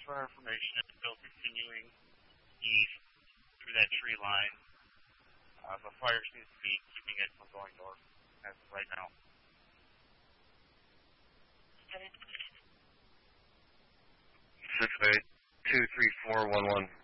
for our information, it's still continuing east through that tree line. The fire seems to be keeping it from going north as of right now. 6823411.